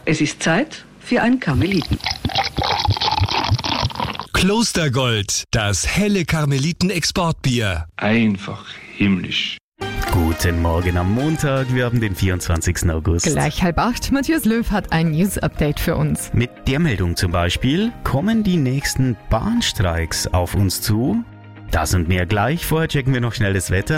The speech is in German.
Es ist Zeit für ein Karmeliten. Klostergold, das helle Karmeliten-Exportbier. Einfach himmlisch. Guten Morgen am Montag, wir haben den 24. August. Gleich 7:30. Matthias Löw hat ein News-Update für uns. Mit der Meldung zum Beispiel, kommen die nächsten Bahnstreiks auf uns zu? Das und mehr gleich, vorher checken wir noch schnell das Wetter.